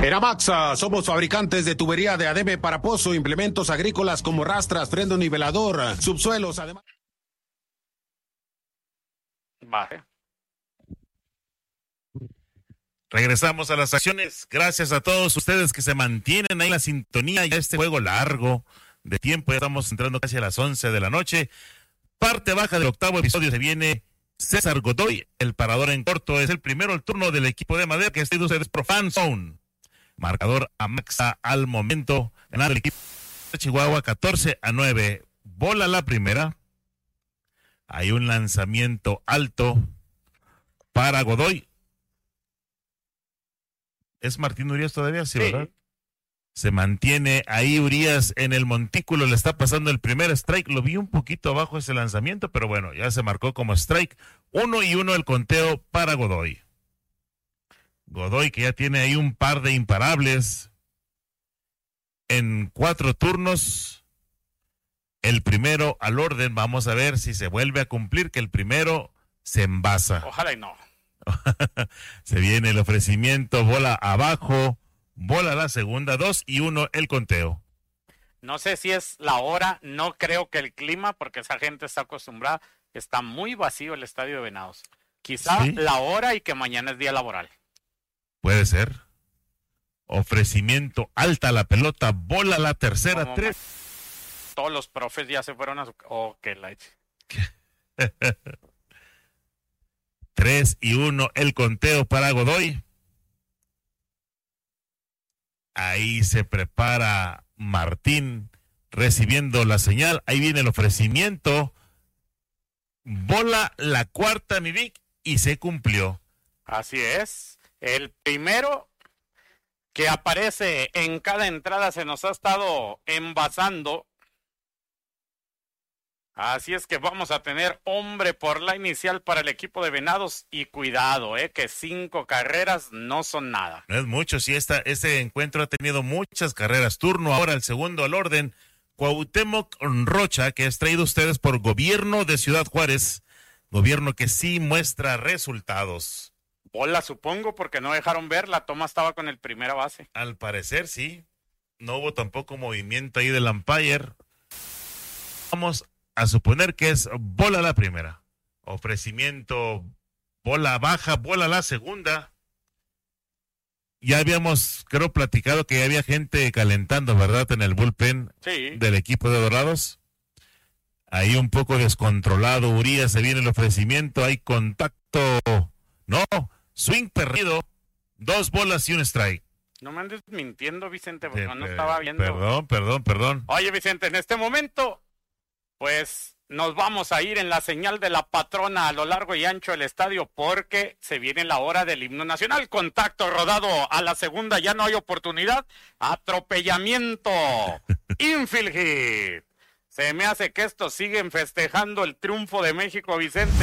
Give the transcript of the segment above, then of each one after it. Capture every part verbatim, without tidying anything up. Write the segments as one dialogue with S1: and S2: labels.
S1: En Amaxa somos fabricantes de tubería de adebe para pozo, implementos agrícolas como rastras, freno nivelador, subsuelos, además.
S2: Vale.
S3: Regresamos a las acciones. Gracias a todos ustedes que se mantienen ahí en la sintonía y a este juego largo de tiempo. Ya estamos entrando casi a las once de la noche. Parte baja del octavo episodio se viene César Godoy. El parador en corto es el primero el turno del equipo de Madera, que está ustedes por Fan Zone. Marcador Amaxa al momento, ganando el equipo de Chihuahua catorce a nueve. Bola la primera. Hay un lanzamiento alto para Godoy. ¿Es Martín Urias todavía? Sí,
S2: Sí.
S3: ¿verdad? Se mantiene ahí Urias en el montículo, le está pasando el primer strike. Lo vi un poquito abajo ese lanzamiento, pero bueno, ya se marcó como strike. Uno y uno el conteo para Godoy. Godoy que ya tiene ahí un par de imparables en cuatro turnos. El primero al orden, vamos a ver si se vuelve a cumplir, que el primero se envasa.
S2: Ojalá y no.
S3: Se viene el ofrecimiento, bola abajo, bola la segunda, dos y uno el conteo.
S2: No sé si es la hora, no creo que el clima, porque esa gente está acostumbrada. Está muy vacío el estadio de Venados. Quizá
S3: ¿Sí?
S2: la hora y que mañana es día laboral.
S3: Puede ser. Ofrecimiento alta la pelota, bola la tercera,
S2: Como
S3: tres.
S2: ma- Todos los profes ya se fueron a su... Oh, qué leche.
S3: Tres y uno el conteo para Godoy. Ahí se prepara Martín recibiendo la señal. Ahí viene el ofrecimiento. Bola la cuarta, mi Vic, y se cumplió.
S2: Así es. El primero que aparece en cada entrada se nos ha estado envasando. Así es que vamos a tener hombre por la inicial para el equipo de Venados. Y cuidado, eh, que cinco carreras no son nada.
S3: No es mucho, si esta, este encuentro ha tenido muchas carreras. Turno ahora el segundo al orden. Cuauhtémoc Rocha, que es traído a ustedes por Gobierno de Ciudad Juárez. Gobierno que sí muestra resultados.
S2: Bola, supongo, porque no dejaron ver. La toma estaba con el primera base.
S3: Al parecer sí. No hubo tampoco movimiento ahí del umpire. Vamos a suponer que es bola la primera. Ofrecimiento, bola baja, bola la segunda. Ya habíamos, creo, platicado que había gente calentando, ¿verdad? En el bullpen
S2: Sí.
S3: del equipo de Dorados. Ahí un poco descontrolado Urias, se viene el ofrecimiento, hay contacto. No, swing perdido, dos bolas y un strike.
S2: No me andes mintiendo, Vicente, porque
S3: Eh,
S2: no, no
S3: per-
S2: estaba viendo.
S3: Perdón, perdón, perdón.
S2: Oye, Vicente, en este momento, pues nos vamos a ir en la señal de la patrona a lo largo y ancho del estadio porque se viene la hora del himno nacional. Contacto rodado a la segunda, ya no hay oportunidad. Atropellamiento. Infield hit. Se me hace que estos siguen festejando el triunfo de México, Vicente.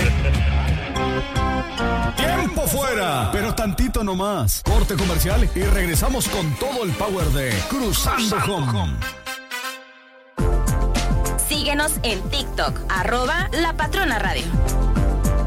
S4: ¡Tiempo fuera! Pero tantito nomás. Corte comercial y regresamos con todo el power de Cruzando Home.
S5: Síguenos en TikTok, arroba La Patrona Radio.